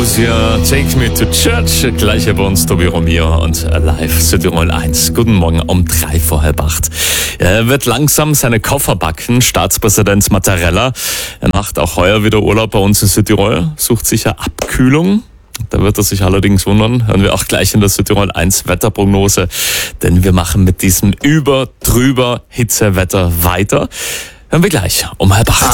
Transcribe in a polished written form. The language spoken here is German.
Ja, Take Me to Church, gleich bei uns Tobi Romeo und live Südtirol 1. Guten Morgen um 8:03. Er wird langsam seine Koffer packen, Staatspräsident Mattarella. Er macht auch heuer wieder Urlaub bei uns in Südtirol, sucht sicher Abkühlung. Da wird er sich allerdings wundern, hören wir auch gleich in der Südtirol 1 Wetterprognose, denn wir machen mit diesem Über-Drüber-Hitzewetter weiter. Hören wir gleich um 7:30.